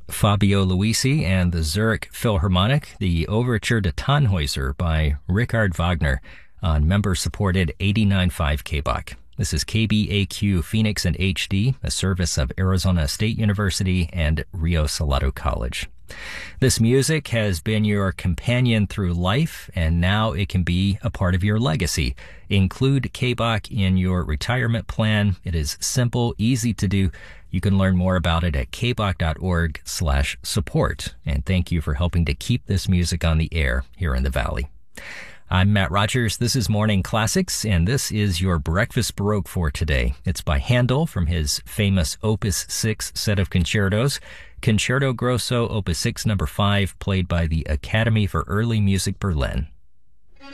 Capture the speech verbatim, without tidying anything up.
Fabio Luisi and the Zurich Philharmonic, the Overture to Tannhäuser by Richard Wagner on member-supported eighty-nine point five K B O C. This is K B A Q Phoenix and H D, a service of Arizona State University and Rio Salado College. This music has been your companion through life, and now it can be a part of your legacy. Include K B O C in your retirement plan. It is simple, easy to do. You can learn more about it at kboc.org slash support. And thank you for helping to keep this music on the air here in the Valley. I'm Matt Rogers. This is Morning Classics, and this is your Breakfast Baroque for today. It's by Handel from his famous Opus six set of concertos. Concerto Grosso, Opus six, number five, played by the Academy for Early Music Berlin.